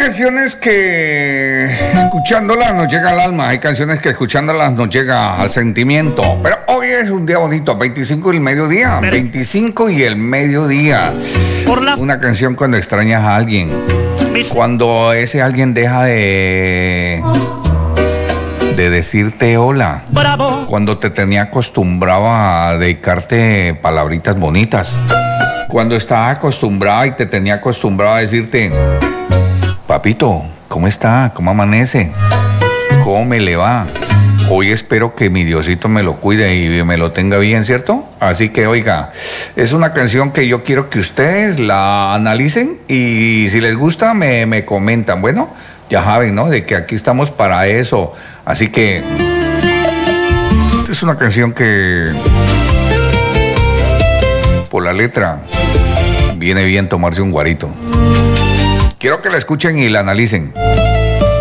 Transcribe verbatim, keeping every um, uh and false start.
canciones que escuchándolas nos llega al alma, hay canciones que escuchándolas nos llega al sentimiento, pero hoy es un día bonito, veinticinco y el mediodía, veinticinco y el mediodía. Una canción cuando extrañas a alguien, cuando ese alguien deja de de decirte hola, cuando te tenía acostumbrado a dedicarte palabritas bonitas, cuando estaba acostumbrado y te tenía acostumbrado a decirte: papito, ¿cómo está? ¿Cómo amanece? ¿Cómo me le va? Hoy espero que mi Diosito me lo cuide y me lo tenga bien, ¿cierto? Así que, oiga, es una canción que yo quiero que ustedes la analicen y si les gusta me, me comentan. Bueno, ya saben, ¿no? De que aquí estamos para eso. Así que es una canción que por la letra viene bien tomarse un guarito. Quiero que la escuchen y la analicen.